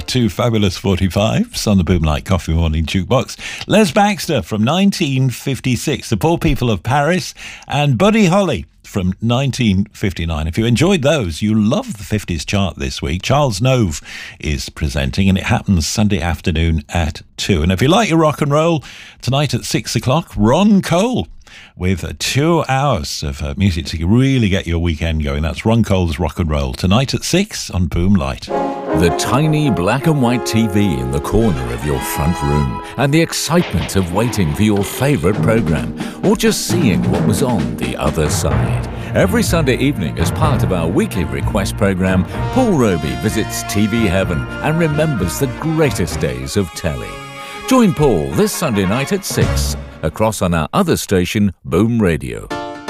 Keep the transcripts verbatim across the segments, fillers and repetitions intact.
two fabulous forty-fives on the Boomlight Coffee Morning Jukebox. Les Baxter from nineteen fifty-six, The Poor People of Paris, and Buddy Holly from nineteen fifty-nine. If you enjoyed those, you love the fifties chart this week. Charles Nove is presenting, and it happens Sunday afternoon at two. And if you like your rock and roll, tonight at six o'clock, Ron Cole with two hours of uh, music to really get your weekend going. That's Ron Cole's Rock and Roll tonight at six on Boomlight. The tiny black and white T V in the corner of your front room, and the excitement of waiting for your favourite programme, or just seeing what was on the other side. Every Sunday evening, as part of our weekly request programme, Paul Roby visits T V heaven and remembers the greatest days of telly. Join Paul this Sunday night at six, across on our other station, Boom Radio.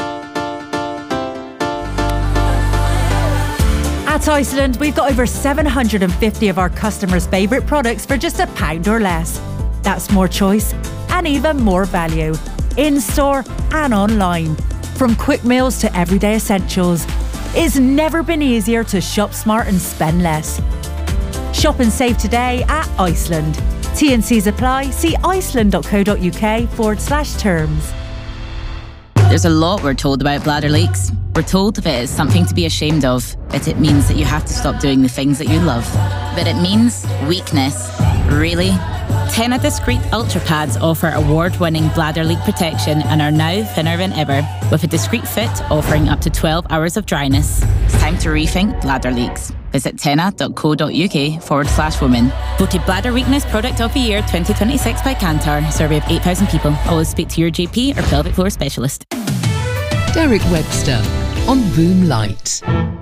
At Iceland, we've got over seven hundred fifty of our customers' favourite products for just a pound or less. That's more choice and even more value, in-store and online. From quick meals to everyday essentials, it's never been easier to shop smart and spend less. Shop and save today at Iceland. T and C's apply. See iceland.co.uk forward slash terms. There's a lot we're told about bladder leaks. We're told if it is something to be ashamed of, that it means that you have to stop doing the things that you love. But it means weakness. Really? Tena Discreet Ultra Pads offer award-winning bladder leak protection and are now thinner than ever, with a discreet fit offering up to twelve hours of dryness. It's time to rethink bladder leaks. Visit tena.co.uk forward slash women. Voted Bladder Weakness Product of the Year twenty twenty-six by Kantar. Survey of eight thousand people. Always speak to your G P or pelvic floor specialist. Derek Webster on Boomlight.